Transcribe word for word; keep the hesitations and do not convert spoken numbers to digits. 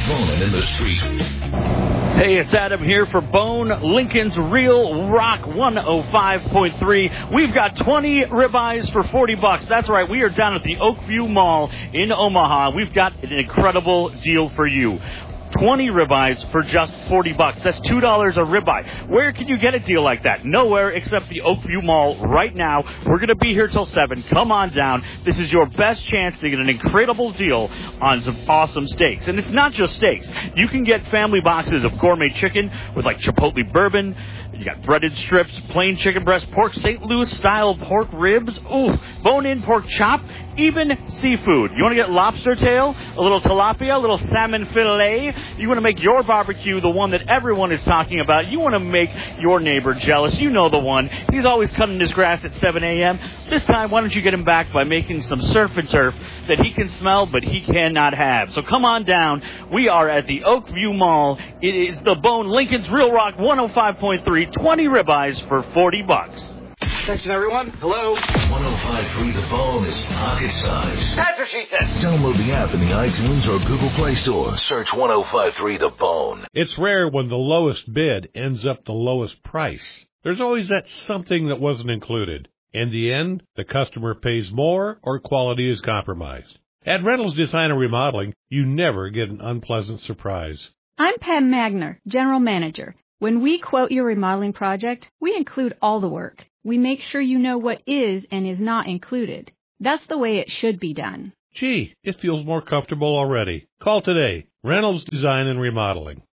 Bonin in the street. Hey, it's Adam here for Bone, Lincoln's Real Rock one oh five point three. We've got twenty ribeyes for forty bucks. That's right. We are down at the Oakview Mall in Omaha. We've got an incredible deal for you. twenty ribeyes for just forty bucks. That's two dollars a ribeye. Where can you get a deal like that? Nowhere except the Oakview Mall right now. We're going to be here till seven. Come on down. This is your best chance to get an incredible deal on some awesome steaks. And it's not just steaks. You can get family boxes of gourmet chicken with like chipotle bourbon. You got breaded strips, plain chicken breast, pork Saint Louis style pork ribs, ooh, bone-in pork chop, even seafood. You want to get lobster tail, a little tilapia, a little salmon fillet. You want to make your barbecue the one that everyone is talking about. You want to make your neighbor jealous. You know the one. He's always cutting his grass at seven a.m. This time, why don't you get him back by making some surf and turf that he can smell but he cannot have. So come on down. We are at the Oakview Mall. It is the Bone, Lincoln's Real Rock one oh five point three. twenty ribeyes for forty bucks. Attention, everyone. Hello. one oh five point three The Bone is pocket size. That's what she said. Download the app in the iTunes or Google Play Store. Search one oh five point three The Bone. It's rare when the lowest bid ends up the lowest price. There's always that something that wasn't included. In the end, the customer pays more or quality is compromised. At Reynolds Design and Remodeling, you never get an unpleasant surprise. I'm Pam Magner, General Manager. When we quote your remodeling project, we include all the work. We make sure you know what is and is not included. That's the way it should be done. Gee, it feels more comfortable already. Call today. Reynolds Design and Remodeling.